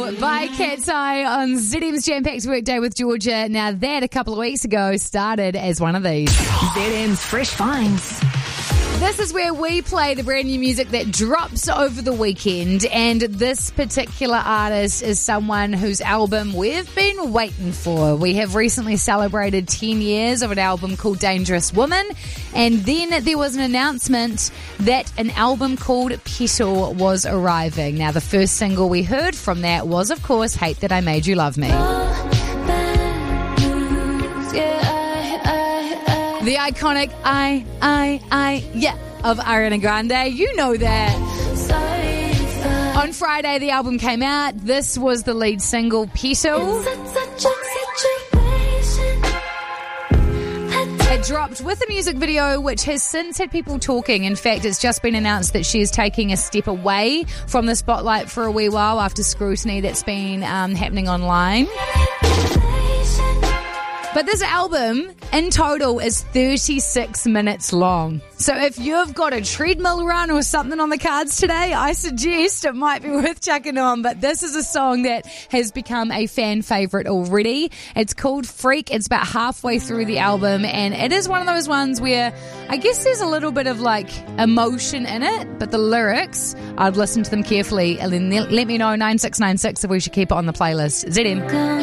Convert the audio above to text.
Beautiful by Cat's Eye on ZM's Jam-Packed Workday with Georgia. Now that a couple of weeks ago started as one of these. ZM's Fresh Finds. This is where we play the brand new music that drops over the weekend, and this particular artist is someone whose album we've been waiting for. We have recently celebrated 10 years of an album called Dangerous Woman, and then there was an announcement that an album called Petal was arriving. Now, the first single we heard from that was, of course, Hate That I Made You Love Me. The iconic yeah, of Ariana Grande. You know that. On Friday, the album came out. This was the lead single, Petal. It dropped with a music video which has since had people talking. In fact, it's just been announced that she is taking a step away from the spotlight for a wee while after scrutiny that's been happening online. But this album, in total, is 36 minutes long. So if you've got a treadmill run or something on the cards today, I suggest it might be worth chucking on. But this is a song that has become a fan favourite already. It's called Freak. It's about halfway through the album, and it is one of those ones where I guess there's a little bit of like emotion in it, but the lyrics, I'd listen to them carefully and then let me know 9696 if we should keep it on the playlist. ZM.